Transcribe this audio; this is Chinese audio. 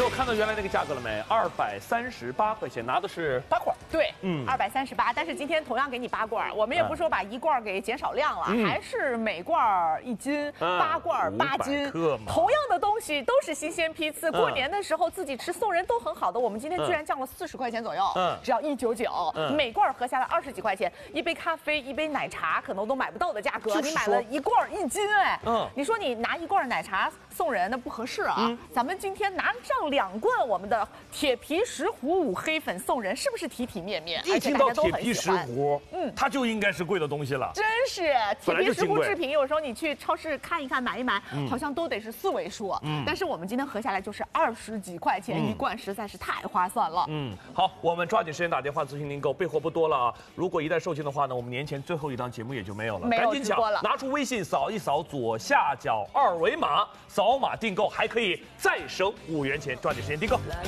有看到原来那个价格了没？238块钱，拿的是8罐。 对，238。但是今天同样给你8罐，我们也不是说把1罐给减少量了，还是每罐1斤，8罐8斤。同样的东西都是新鲜批次，过年的时候自己吃送人都很好的。我们今天居然降了40块钱左右，只要199，每罐合下来20几块钱，一杯咖啡、一杯奶茶可能都买不到的价格，你买了1罐1斤，哎，你说你拿1罐奶茶送人那不合适啊。咱们今天拿上2罐我们的铁皮石斛五黑粉送人，是不是体体面面？ 一听到铁皮石斛，它就应该是贵的东西了。 真是铁皮石斛制品，有时候你去超市看一看、买一买，好像都得是4位数。但是我们今天合下来就是20几块钱1罐，实在是太划算了。 好，我们抓紧时间打电话咨询订购，备货不多了啊。如果一旦售罄的话呢，我们年前最后一档节目也就没有了。赶紧抢，拿出微信扫一扫左下角2维码，扫码订购还可以再省5元钱，抓紧时间订购。